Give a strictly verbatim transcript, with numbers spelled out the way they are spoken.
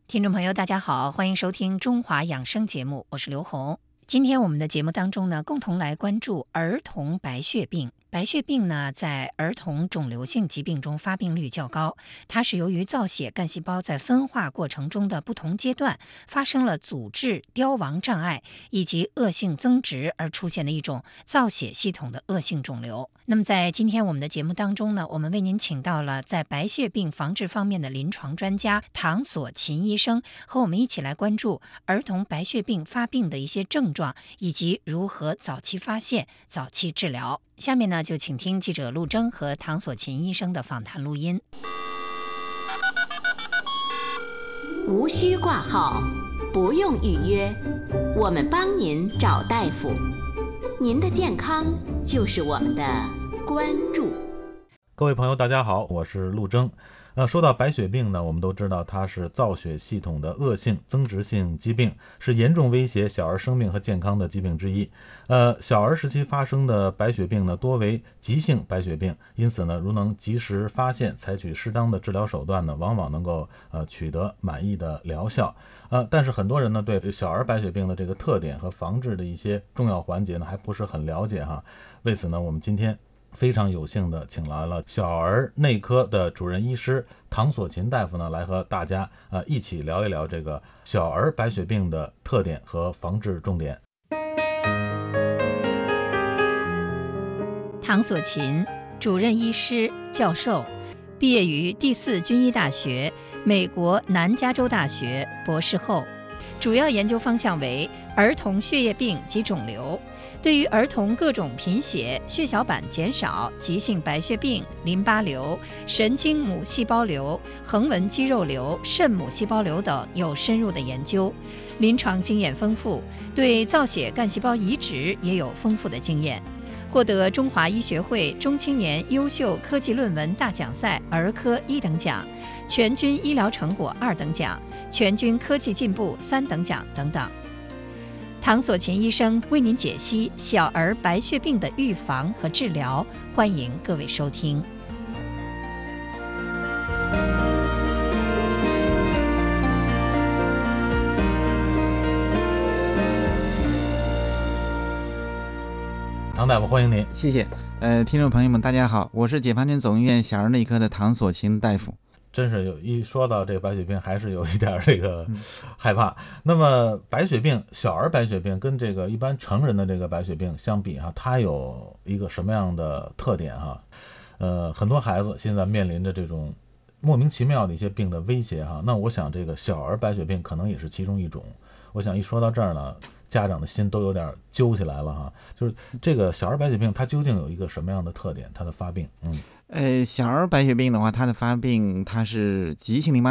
听众朋友，大家好，欢迎收听中华养生节目，我是刘红。今天我们的节目当中呢，共同来关注儿童白血病。白血病呢，在儿童肿瘤性疾病中发病率较高，它是由于造血干细胞在分化过程中的不同阶段发生了阻滞、凋亡障碍以及恶性增殖而出现的一种造血系统的恶性肿瘤。那么在今天我们的节目当中呢，我们为您请到了在白血病防治方面的临床专家唐所琴医生，和我们一起来关注儿童白血病发病的一些症状，以及如何早期发现、早期治疗。下面呢，就请听记者陆征和唐所琴医生的访谈录音。 无需挂号，不用预约，我们帮您找大夫。您的健康就是我们的关注。 各位朋友大家好，我是陆征。那说到白血病呢，我们都知道它是造血系统的恶性增殖性疾病，是严重威胁小儿生命和健康的疾病之一。呃，小儿时期发生的白血病呢，多为急性白血病，因此呢，如能及时发现，采取适当的治疗手段呢，往往能够呃取得满意的疗效。呃，但是很多人呢，对小儿白血病的这个特点和防治的一些重要环节呢，还不是很了解哈。为此呢，我们今天非常有幸的请来了小儿内科的主任医师唐所琴大夫呢，来和大家呃一起聊一聊这个小儿白血病的特点和防治重点。 唐所琴，主任医师、教授，毕业于第四军医大学、美国南加州大学博士后，主要研究方向为儿童血液病及肿瘤。对于儿童各种贫血、血小板减少、急性白血病、淋巴瘤、神经母细胞瘤、横纹肌肉瘤、肾母细胞瘤等有深入的研究，临床经验丰富，对造血干细胞移植也有丰富的经验，获得中华医学会中青年优秀科技论文大奖赛儿科一等奖、全军医疗成果二等奖、全军科技进步三等奖等等。唐所琴医生为您解析小儿白血病的预防和治疗，欢迎各位收听。 唐大夫，欢迎您。 谢谢。呃，听众朋友们，大家好，我是解放军总医院小儿内科的唐所琴大夫。 真是有一说到这个白血病，还是有一点这个害怕。嗯、那么白血病，小儿白血病跟这个一般成人的这个白血病相比哈，它有一个什么样的特点哈？呃，很多孩子现在面临着这种莫名其妙的一些病的威胁哈。那我想这个小儿白血病可能也是其中一种。我想一说到这儿呢，家长的心都有点揪起来了哈。就是这个小儿白血病，它究竟有一个什么样的特点？它的发病，嗯。 呃，小儿白血病的话，它的发病它是急性淋巴